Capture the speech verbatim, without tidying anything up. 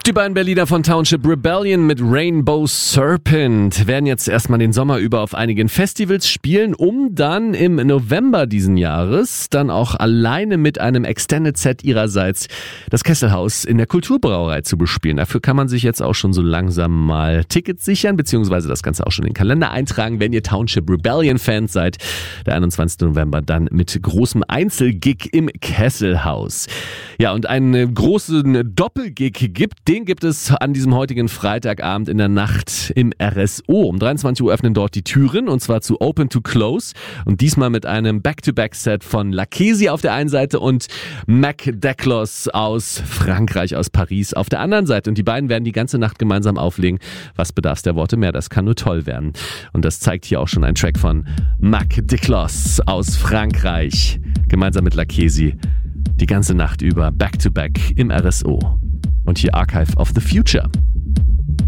Die beiden Berliner von Township Rebellion mit Rainbow Serpent werden jetzt erstmal den Sommer über auf einigen Festivals spielen, um dann im November diesen Jahres dann auch alleine mit einem Extended Set ihrerseits das Kesselhaus in der Kulturbrauerei zu bespielen. Dafür kann man sich jetzt auch schon so langsam mal Tickets sichern, beziehungsweise das Ganze auch schon in den Kalender eintragen, wenn ihr Township Rebellion Fans seid. Der einundzwanzigsten November dann mit großem Einzelgig im Kesselhaus. Ja, und einen großen Doppelgig gibt, den gibt es an diesem heutigen Freitagabend in der Nacht im R S O. Um dreiundzwanzig Uhr öffnen dort die Türen, und zwar zu Open to Close, und diesmal mit einem Back-to-Back-Set von Lakesi auf der einen Seite und Mac Declos aus Frankreich, aus Paris auf der anderen Seite. Und die beiden werden die ganze Nacht gemeinsam auflegen. Was bedarf der Worte mehr? Das kann nur toll werden. Und das zeigt hier auch schon ein Track von Mac Declos aus Frankreich, gemeinsam mit Lakesi. Die ganze Nacht über Back-to-Back im R S O. Und hier Archive of the Future.